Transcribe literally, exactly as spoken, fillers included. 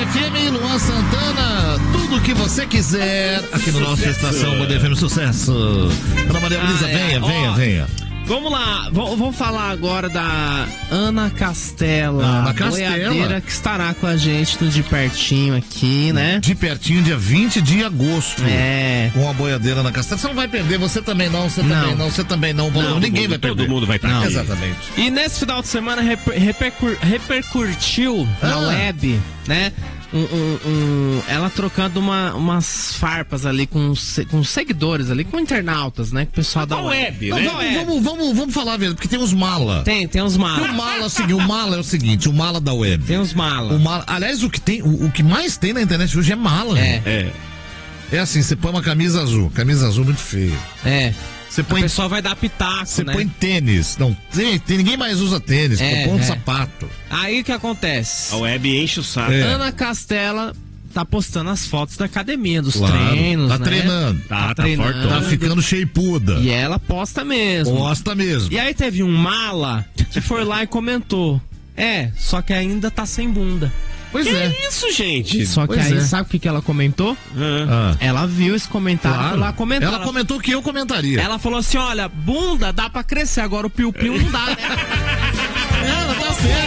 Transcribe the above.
F M, Luan Santana, tudo o que você quiser aqui no nosso Estação Band F M Sucesso. Ana Maria Luísa, Ah, é. venha, venha, Ó, venha. Vamos lá, v- vamos falar agora da Ana Castela, Ana Castela. boiadeira que estará com a gente no De Pertinho aqui, né? De pertinho, dia vinte de agosto. É. Com a boiadeira na Castela. Você não vai perder, você também não, você Não. também não, você também não. Não, Ninguém mundo, vai perder. todo mundo vai estar Não. aqui. Exatamente. E nesse final de semana reper- repercur- repercutiu na Ah. web, né? Um, um- um- ela trocando uma, umas farpas ali com, se- com seguidores ali, com internautas, né? Com o pessoal da Qual web, Não, né? vamos, vamos, vamos, vamos falar mesmo, porque tem uns mala. Tem, tem uns malas. O mala é o seguinte, o mala é o seguinte, o mala da web. Tem uns malas. O mala, aliás, o que tem, o, o que mais tem na internet hoje é mala. É. É. É assim, você põe uma camisa azul, camisa azul muito feia. É. Você O põe, pessoal vai dar pitaco, você né? põe tênis. Não, tem, tem, ninguém mais usa tênis, É, põe um é. sapato. Aí o que acontece? A web enche o saco. É. Ana Castela tá postando as fotos da academia, dos Claro, treinos, tá né? treinando. Tá, tá treinando. fortão. Tá ficando shapeada. E ela posta mesmo. Gosta mesmo. E aí teve um mala que foi lá e comentou. É, só que ainda tá sem bunda. Pois Que é. isso, gente? Só que Pois aí, é. sabe o que, que ela comentou? Ah. Ah, Ela viu esse comentário e claro. foi lá comentar. Ela comentou o que eu comentaria. Ela falou assim, olha, bunda dá pra crescer, agora o piu-piu não dá, né? Ela tá certa.